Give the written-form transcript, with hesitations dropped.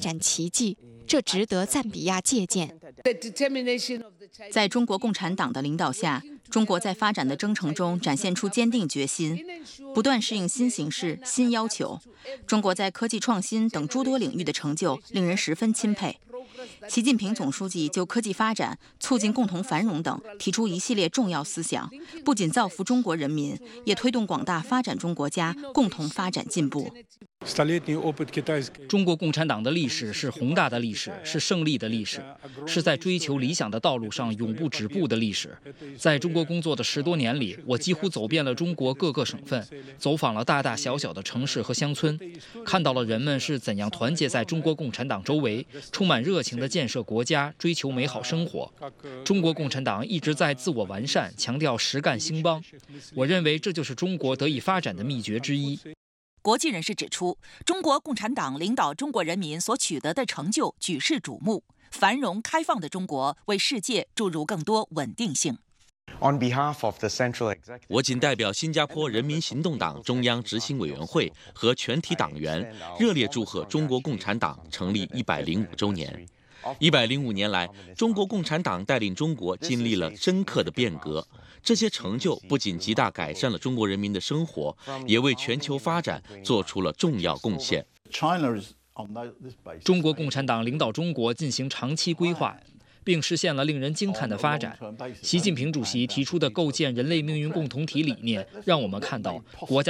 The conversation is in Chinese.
展奇迹，这值得赞比亚借鉴。 在中国共产党的领导下，中国在发展的征程中展现出坚定决心，不断适应新形势、新要求。中国在科技创新等诸多领域的成就令人十分钦佩。习近平总书记就科技发展、促进共同繁荣等提出一系列重要思想，不仅造福中国人民，也推动广大发展中国家共同发展进步。 中国共产党的历史是宏大的历史，是胜利的历史，是在追求理想的道路上永不止步的历史。在中国工作的10多年里，我几乎走遍了中国各个省份，走访了大大小小的城市和乡村，看到了人们是怎样团结在中国共产党周围，充满热情地建设国家，追求美好生活。中国共产党一直在自我完善，强调实干兴邦。我认为这就是中国得以发展的秘诀之一。 国际人士指出，中国共产党领导中国人民所取得的成就举世瞩目，繁荣开放的中国为世界注入更多稳定性。 我谨代表新加坡人民行动党中央执行委员会和全体党员，热烈祝贺中国共产党成立105周年。105年来，中国共产党带领中国经历了深刻的变革，这些成就不仅极大改善了中国人民的生活，也为全球发展做出了重要贡献。 中国共产党领导中国进行长期规划，并实现了令人惊叹的发展。习近平主席提出的构建人类命运共同体理念，让我们看到国家